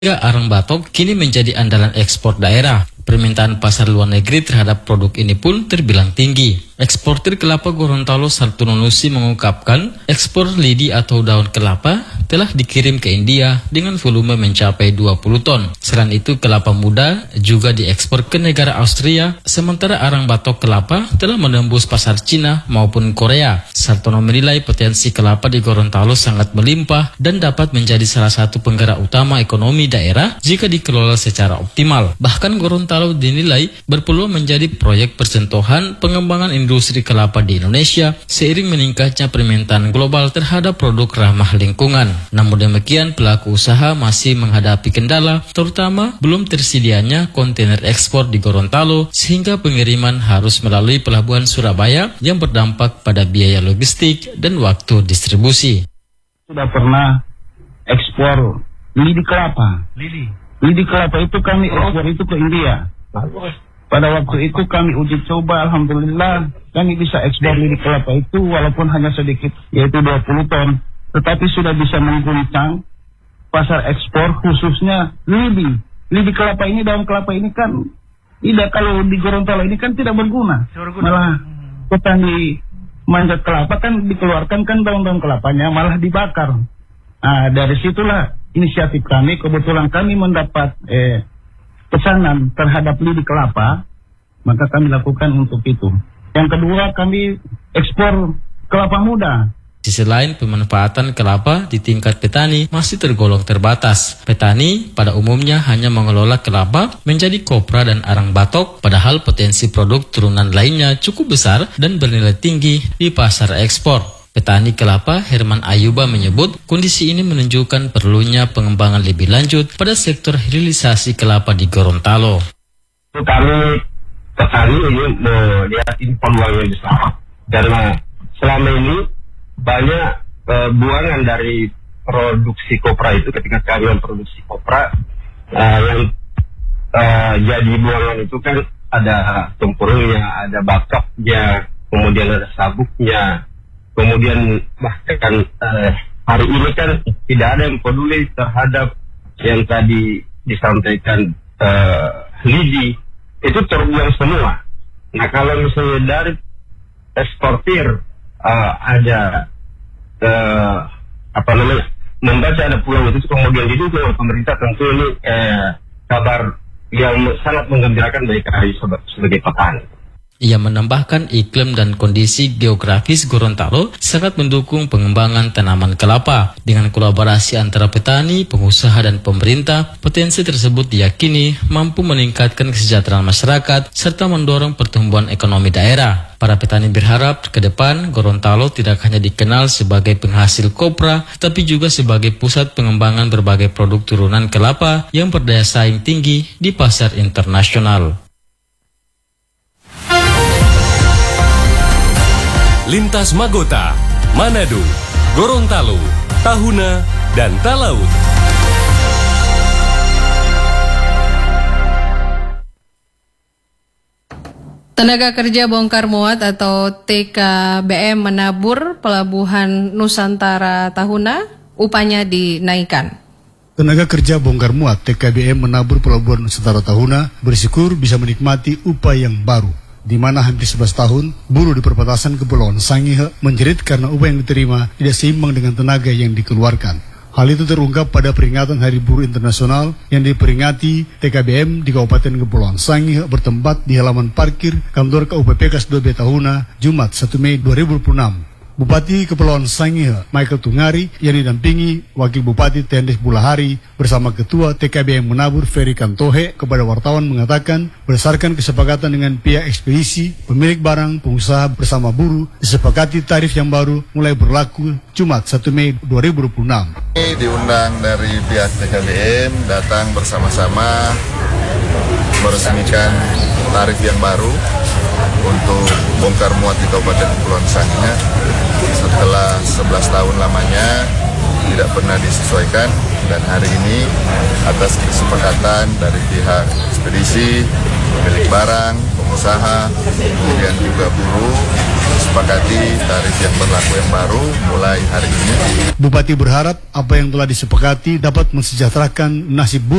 Arang batok kini menjadi andalan ekspor daerah. Permintaan pasar luar negeri terhadap produk ini pun terbilang tinggi. Eksportir kelapa Gorontalo Sartono Nusi mengungkapkan ekspor lidi atau daun kelapa telah dikirim ke India dengan volume mencapai 20 ton. Selain itu kelapa muda juga diekspor ke negara Austria, sementara arang batok kelapa telah menembus pasar Cina maupun Korea. Sartono menilai potensi kelapa di Gorontalo sangat melimpah dan dapat menjadi salah satu penggerak utama ekonomi daerah jika dikelola secara optimal. Bahkan Gorontalo dinilai berpeluang menjadi proyek percontohan pengembangan industri kelapa di Indonesia seiring meningkatnya permintaan global terhadap produk ramah lingkungan. Namun demikian, pelaku usaha masih menghadapi kendala, terutama belum tersedianya kontainer ekspor di Gorontalo sehingga pengiriman harus melalui pelabuhan Surabaya yang berdampak pada biaya logistik dan waktu distribusi. Sudah pernah ekspor lidi kelapa. Lidi kelapa itu kami ekspor itu ke India. Pada waktu itu kami uji coba, alhamdulillah kami bisa ekspor lidi kelapa itu walaupun hanya sedikit, yaitu 20 ton. Tetapi sudah bisa mengguncang pasar ekspor khususnya lidi. Lidi kelapa ini, daun kelapa ini kan tidak, kalau di Gorontalo ini kan tidak berguna. Malah petani manjat kelapa kan dikeluarkan kan daun-daun kelapanya malah dibakar. Dari situlah inisiatif kami, kebetulan kami mendapat pesanan terhadap lidi kelapa, maka kami lakukan untuk itu. Yang kedua, kami ekspor kelapa muda. Di sisi lain, pemanfaatan kelapa di tingkat petani masih tergolong terbatas. Petani pada umumnya hanya mengelola kelapa menjadi kopra dan arang batok, padahal potensi produk turunan lainnya cukup besar dan bernilai tinggi di pasar ekspor. Petani kelapa Herman Ayuba menyebut kondisi ini menunjukkan perlunya pengembangan lebih lanjut pada sektor hilirisasi kelapa di Gorontalo. Kami petani ini melihat ini peluang yang besar karena selama ini banyak buangan dari produksi kopra itu. Ketika kami memproduksi kopra yang jadi buangan itu kan ada tempurungnya, ada bakapnya, kemudian ada sabuknya. Kemudian bahkan hari ini kan tidak ada yang peduli terhadap yang tadi disampaikan lidi, itu terbuang semua. Nah kalau misalnya dari eksportir ada membaca ada peluang itu kemudian didukung oleh pemerintah, tentu ini kabar yang sangat menggembirakan bagi kami sebagai petani. Ia menambahkan iklim dan kondisi geografis Gorontalo sangat mendukung pengembangan tanaman kelapa. Dengan kolaborasi antara petani, pengusaha, dan pemerintah, potensi tersebut diyakini mampu meningkatkan kesejahteraan masyarakat serta mendorong pertumbuhan ekonomi daerah. Para petani berharap ke depan Gorontalo tidak hanya dikenal sebagai penghasil kopra, tapi juga sebagai pusat pengembangan berbagai produk turunan kelapa yang berdaya saing tinggi di pasar internasional. Lintas Magota, Manado, Gorontalo, Tahuna, dan Talaut. Tenaga kerja bongkar muat atau TKBM menabur Pelabuhan Nusantara Tahuna, upahnya dinaikkan. Tenaga kerja bongkar muat TKBM menabur Pelabuhan Nusantara Tahuna bersyukur bisa menikmati upah yang baru, di mana hampir 11 tahun buruh di perbatasan Kepulauan Sangihe menjerit karena upah yang diterima tidak seimbang dengan tenaga yang dikeluarkan. Hal itu terungkap pada peringatan Hari Buruh Internasional yang diperingati TKBM di Kabupaten Kepulauan Sangihe bertempat di halaman parkir kantor KUPPK 2B Tahuna, Jumat 1 Mei 2026. Bupati Kepulauan Sangihe, Michael Tungari, yang didampingi Wakil Bupati Tendes Bulahari bersama Ketua TKBM Menabur Ferry Kantohe kepada wartawan mengatakan berdasarkan kesepakatan dengan pihak ekspedisi, pemilik barang, pengusaha bersama buruh disepakati tarif yang baru mulai berlaku Jumat 1 Mei 2026. Diundang dari pihak TKBM datang bersama-sama meresmikan tarif yang baru untuk bongkar muat di Kabupaten Kepulauan Sangihe setelah 11 tahun lamanya tidak pernah disesuaikan, dan hari ini atas kesepakatan dari pihak ekspedisi, pemilik barang, pengusaha, kemudian juga buruh, disepakati tarif yang berlaku yang baru mulai hari ini. Bupati berharap apa yang telah disepakati dapat mensejahterakan nasib buruh